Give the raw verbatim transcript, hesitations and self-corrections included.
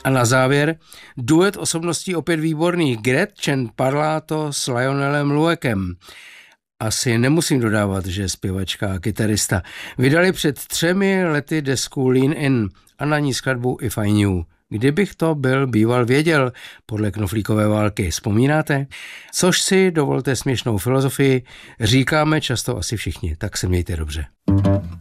A na závěr duet osobností opět výborných Gretchen Parlato s Lionelem Louekem. Asi nemusím dodávat, že zpěvačka a kytarista vydali před třemi lety desku Lean In a na ní skladbu If I Knew. Kdybych to byl býval věděl, podle Knoflíkové války. Vzpomínáte? Což si, dovolte směšnou filozofii, říkáme často asi všichni. Tak se mějte dobře.